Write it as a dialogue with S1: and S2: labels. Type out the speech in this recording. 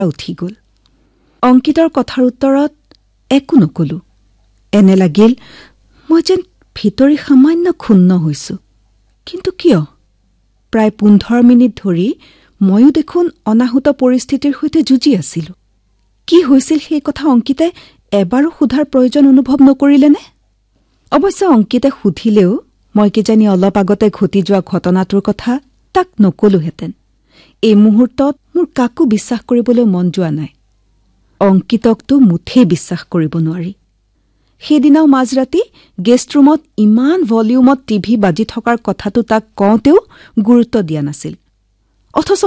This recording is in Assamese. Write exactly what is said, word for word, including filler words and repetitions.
S1: উঠি গ'ল। অংকিতৰ কথাৰ উত্তৰত একো নকলো। এনে লাগিল মই যেন ভিতৰি সামান্য ক্ষুণ্ণ হৈছো। কিন্তু কিয়? প্ৰায় পোন্ধৰ মিনিট ধৰি ময়ো দেখোন অনাহুত পৰিস্থিতিৰ সৈতে যুঁজি আছিলো। কি হৈছিল সেই কথা অংকিতাই এবাৰো সোধাৰ প্ৰয়োজন অনুভৱ নকৰিলেনে? অৱশ্যে অংকিতে সুধিলেও মই কিজানি অলপ আগতে ঘটি যোৱা ঘটনাটোৰ কথা তাক নকলোহেঁতেন। এই মুহূৰ্তত মোৰ কাকো বিশ্বাস কৰিবলৈ মন যোৱা নাই। অংকিতকতো মুঠেই বিশ্বাস কৰিব নোৱাৰি। সেইদিনাও মাজৰাতি গেষ্ট ৰুমত ইমান ভলিউমত টিভি বাজি থকাৰ কথাটো তাক কওঁতেও গুৰুত্ব দিয়া নাছিল। অথচ